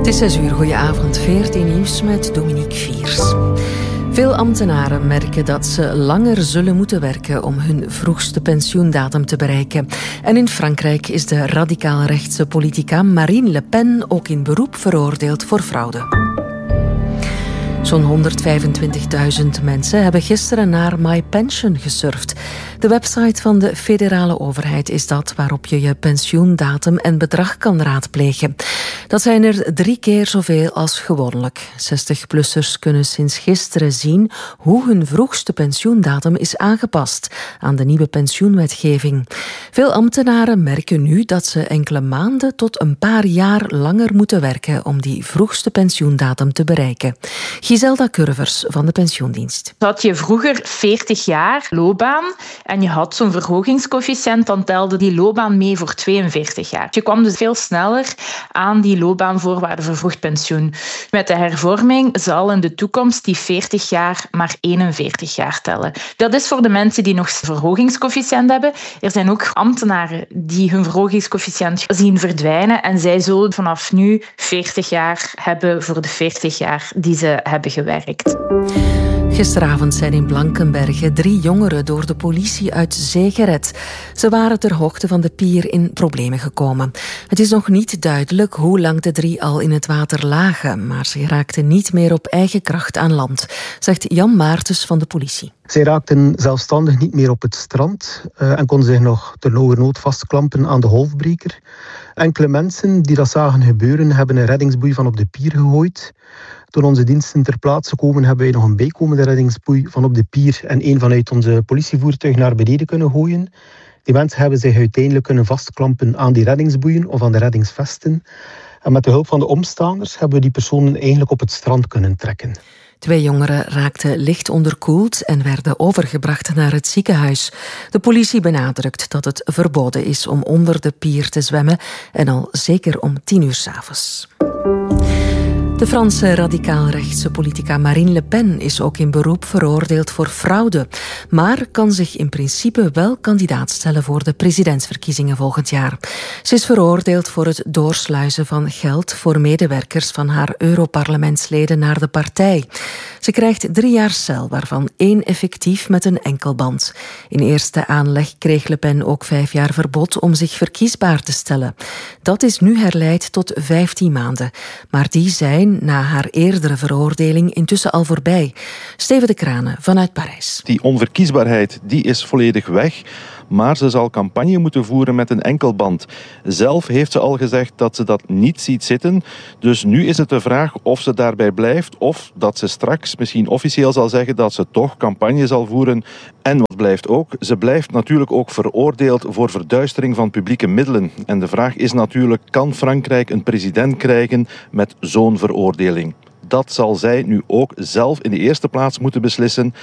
Het is 6 uur, goedenavond, 14 nieuws met Dominique Viers. Veel ambtenaren merken dat ze langer zullen moeten werken om hun vroegste pensioendatum te bereiken. En in Frankrijk is de radicaal-rechtse politica Marine Le Pen ook in beroep veroordeeld voor fraude. Zo'n 125.000 mensen hebben gisteren naar MyPension gesurfd. De website van de federale overheid is dat waarop je je pensioendatum en bedrag kan raadplegen. Dat zijn er 3 keer zoveel als gewoonlijk. 60-plussers kunnen sinds gisteren zien hoe hun vroegste pensioendatum is aangepast aan de nieuwe pensioenwetgeving. Veel ambtenaren merken nu dat ze enkele maanden tot een paar jaar langer moeten werken om die vroegste pensioendatum te bereiken. Giselda Curvers van de Pensioendienst. Had je vroeger 40 jaar loopbaan en je had zo'n verhogingscoëfficiënt, dan telde die loopbaan mee voor 42 jaar. Je kwam dus veel sneller aan die loopbaanvoorwaarden voor vroeg pensioen. Met de hervorming zal in de toekomst die 40 jaar maar 41 jaar tellen. Dat is voor de mensen die nog verhogingscoëfficiënt hebben. Er zijn ook ambtenaren die hun verhogingscoëfficiënt zien verdwijnen en zij zullen vanaf nu 40 jaar hebben voor de 40 jaar die ze hebben gewerkt. Gisteravond zijn in Blankenberge 3 jongeren door de politie uit zee gered. Ze waren ter hoogte van de pier in problemen gekomen. Het is nog niet duidelijk hoe lang de 3 al in het water lagen, maar ze raakten niet meer op eigen kracht aan land, zegt Jan Maartens van de politie. Zij raakten zelfstandig niet meer op het strand en konden zich nog terloowernood vastklampen aan de golfbreker. Enkele mensen die dat zagen gebeuren hebben een reddingsboei van op de pier gegooid. Toen onze diensten ter plaatse komen, hebben wij nog een bijkomende reddingsboei van op de pier en één vanuit onze politievoertuig naar beneden kunnen gooien. Die mensen hebben zich uiteindelijk kunnen vastklampen aan die reddingsboeien of aan de reddingsvesten. En met de hulp van de omstanders hebben we die personen eigenlijk op het strand kunnen trekken. 2 jongeren raakten licht onderkoeld en werden overgebracht naar het ziekenhuis. De politie benadrukt dat het verboden is om onder de pier te zwemmen en al zeker om 10 uur 's avonds. De Franse radicaal-rechtse politica Marine Le Pen is ook in beroep veroordeeld voor fraude, maar kan zich in principe wel kandidaat stellen voor de presidentsverkiezingen volgend jaar. Ze is veroordeeld voor het doorsluizen van geld voor medewerkers van haar Europarlementsleden naar de partij. Ze krijgt 3 jaar cel, waarvan 1 effectief met een enkelband. In eerste aanleg kreeg Le Pen ook 5 jaar verbod om zich verkiesbaar te stellen. Dat is nu herleid tot 15 maanden, maar die zijn na haar eerdere veroordeling intussen al voorbij. Steven de Kranen vanuit Parijs. Die onverkiesbaarheid die is volledig weg, maar ze zal campagne moeten voeren met een enkelband. Zelf heeft ze al gezegd dat ze dat niet ziet zitten. Dus nu is het de vraag of ze daarbij blijft of dat ze straks misschien officieel zal zeggen dat ze toch campagne zal voeren. En wat blijft ook? Ze blijft natuurlijk ook veroordeeld voor verduistering van publieke middelen. En de vraag is natuurlijk, kan Frankrijk een president krijgen met zo'n veroordeling? Dat zal zij nu ook zelf in de eerste plaats moeten beslissen.